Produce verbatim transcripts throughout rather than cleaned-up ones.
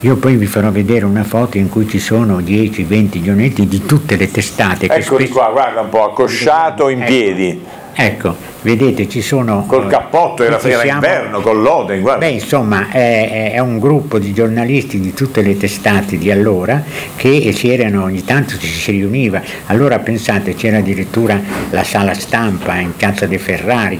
Io poi vi farò vedere una foto in cui ci sono dieci venti giornalisti di tutte le testate. Eccoli spesso... qua, guarda un po', accosciato in ecco, piedi. Ecco, vedete, ci sono... Col cappotto, era, era siamo... inverno, con l'ode, guarda. Beh, insomma, è, è un gruppo di giornalisti di tutte le testate di allora che c'erano, ogni tanto ci si riuniva. Allora pensate, c'era addirittura la sala stampa in Piazza dei Ferrari,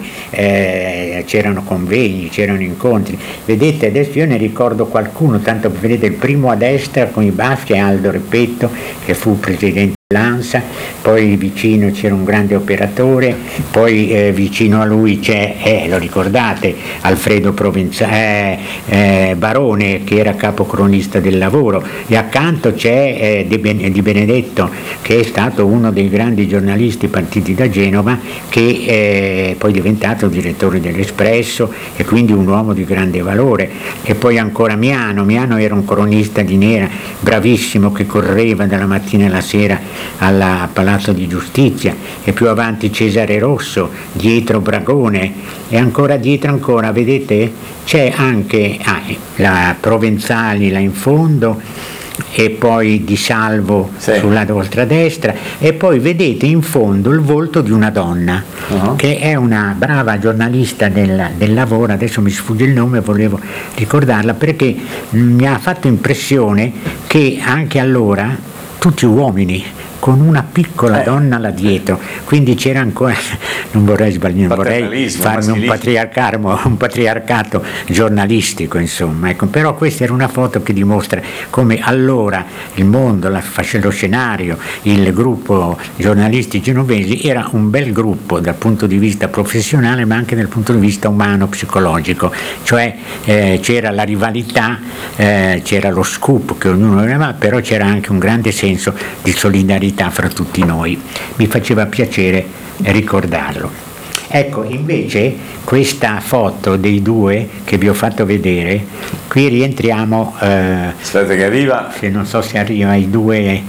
eh, c'erano convegni, c'erano incontri. Vedete, adesso io ne ricordo qualcuno, tanto vedete il primo a destra con i baffi è Aldo Repetto, che fu presidente l'ANSA, poi vicino c'era un grande operatore, poi eh, vicino a lui c'è, eh, lo ricordate, Alfredo Provenza, eh, eh, Barone, che era capocronista del lavoro, e accanto c'è eh, Di Benedetto, che è stato uno dei grandi giornalisti partiti da Genova, che è poi diventato direttore dell'Espresso e quindi un uomo di grande valore. E poi ancora Miano, Miano era un cronista di nera bravissimo, che correva dalla mattina alla sera al Palazzo di Giustizia, e più avanti Cesare Rosso, dietro Bragone, e ancora dietro ancora, vedete, c'è anche ah, la Provenzali là in fondo, e poi Di Salvo sì. sulla vostra destra, e poi vedete in fondo il volto di una donna uh-huh. che è una brava giornalista del, del lavoro, adesso mi sfugge il nome, volevo ricordarla perché mi ha fatto impressione che anche allora tutti uomini con una piccola eh. donna là dietro, quindi c'era ancora, non vorrei sbagliare, non vorrei farmi un patriarcato, un patriarcato giornalistico, insomma, ecco. Però questa era una foto che dimostra come allora il mondo, la, lo scenario, il gruppo giornalisti genovesi era un bel gruppo dal punto di vista professionale, ma anche dal punto di vista umano, psicologico, cioè eh, c'era la rivalità, eh, c'era lo scoop che ognuno aveva, però c'era anche un grande senso di solidarietà fra tutti noi. Mi faceva piacere ricordarlo. Ecco, invece questa foto dei due che vi ho fatto vedere, qui rientriamo, eh, aspetta che arriva, se non so se arriva i due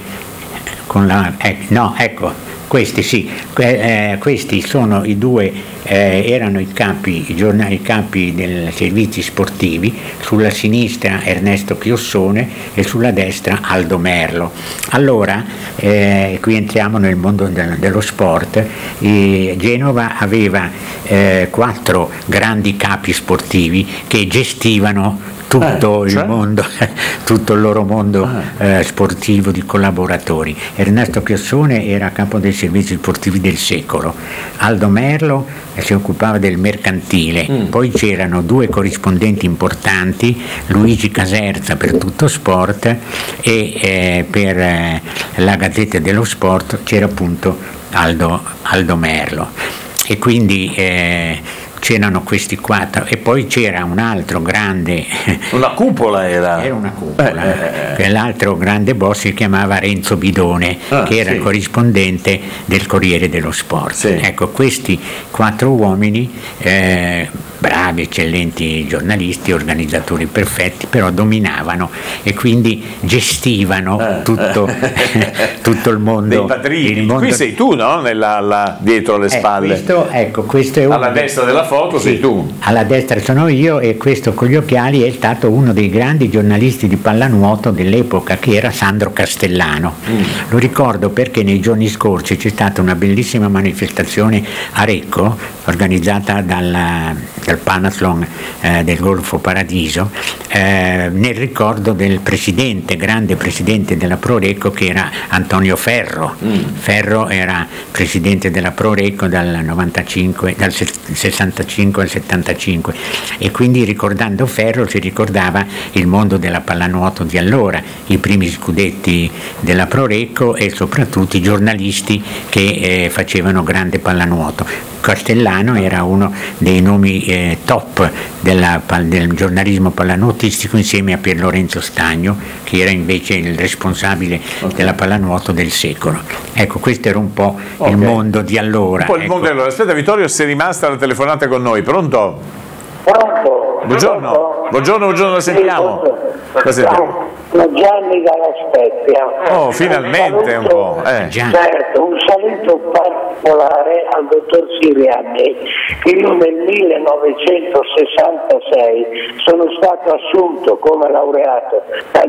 con la, eh, no, ecco, questi sì, eh, questi sono i due, eh, erano i capi, i, giornali, i capi dei servizi sportivi, sulla sinistra Ernesto Chiossone e sulla destra Aldo Merlo. Allora, eh, qui entriamo nel mondo de- dello sport, e Genova aveva eh, quattro grandi capi sportivi che gestivano tutto, eh, cioè? il mondo, tutto il loro mondo ah. eh, sportivo di collaboratori. Ernesto Chiossone era capo dei servizi sportivi del secolo, Aldo Merlo si occupava del mercantile, mm. poi c'erano due corrispondenti importanti, Luigi Caserza per Tutto Sport e eh, per eh, la Gazzetta dello Sport c'era appunto Aldo, Aldo Merlo, e quindi eh, c'erano questi quattro, e poi c'era un altro grande, una cupola era era una cupola, eh, eh, eh. l'altro grande boss si chiamava Renzo Bidone, ah, che era sì. il corrispondente del Corriere dello Sport. Sì. Ecco, questi quattro uomini, eh, bravi, eccellenti giornalisti, organizzatori perfetti, però dominavano e quindi gestivano eh, tutto, eh. tutto il mondo. Dei padrini. Il mondo... Qui sei tu, no? Nella, la, dietro le eh, spalle. Questo, ecco, questo è uno alla destra della foto sì, sei tu. Alla destra sono io, e questo con gli occhiali è stato uno dei grandi giornalisti di pallanuoto dell'epoca, che era Sandro Castellano. Mm. Lo ricordo perché nei giorni scorsi c'è stata una bellissima manifestazione a Recco, organizzata dal, dal Panathlon eh, del Golfo Paradiso, eh, nel ricordo del presidente, grande presidente della Prorecco, che era Antonio Ferro. Mm. Ferro era presidente della Prorecco dal novantacinque, dal sessantacinque al settantacinque, e quindi ricordando Ferro si ricordava il mondo della pallanuoto di allora, i primi scudetti della Prorecco e soprattutto i giornalisti che eh, facevano grande pallanuoto. Castellano era uno dei nomi eh, top della, del giornalismo pallanuotistico, insieme a Pier Lorenzo Stagno, che era invece il responsabile okay. della pallanuoto del secolo. Ecco, questo era un po' okay. il mondo di allora. Un po' il ecco. mondo di allora. Aspetta, Vittorio, sei rimasta alla telefonata con noi. Pronto? Pronto? Buongiorno. Pronto? Buongiorno, buongiorno, la sentiamo. Sì, la sentiamo. Gianni dalla Spezia. Oh, finalmente un, saluto, un po'. Eh. Certo, un saluto particolare al dottor Siriani, che io nel millenovecentosessantasei sono stato assunto come laureato